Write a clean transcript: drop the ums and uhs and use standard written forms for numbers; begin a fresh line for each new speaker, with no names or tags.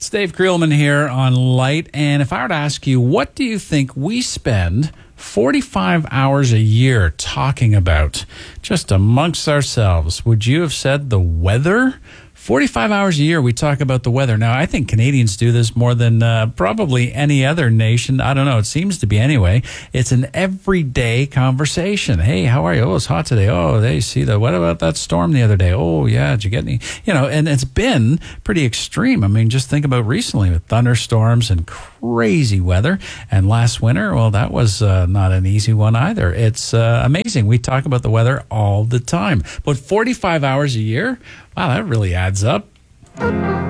It's Dave Creelman here on Light, and if I were to ask you, what do you think we spend 45 hours a year talking about just amongst ourselves? Would you have said the weather? 45 hours a year we talk about the weather. Now, I think Canadians do this more than probably any other nation. I don't know. It seems to be anyway. It's an everyday conversation. Hey, how are you? Oh, it's hot today. Oh, they see what about that storm the other day? Oh, yeah. Did you get any? And it's been pretty extreme. I mean, just think about recently with thunderstorms and crazy weather. And last winter, well, that was not an easy one either. It's amazing. We talk about the weather all the time. But 45 hours a year? Wow, that really adds up.